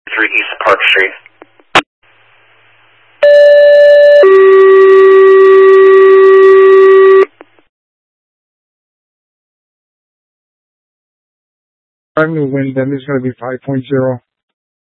3 East Park Street. Driving to Wyndham is going to be 5.0.